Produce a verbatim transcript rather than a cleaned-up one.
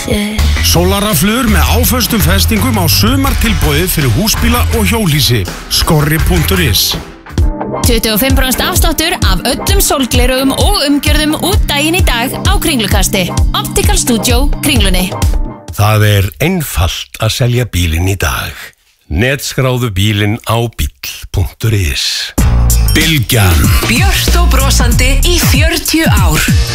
Sólarraflur með áföstum festingum á sumartilboði fyrir húsbíla og hjólhýsi. Skorri punktur is. tuttugu og fimm prósent afsláttur af öllum sólglerugum og umgjörðum út daginn í dag á Kringlukasti. Optical Studio, Kringlunni. Það er einfalt að selja bílinn í dag. Netskráðu bílinn á bíll punktur is. Bylgjan. Björt og brosandi í fjörutíu ár.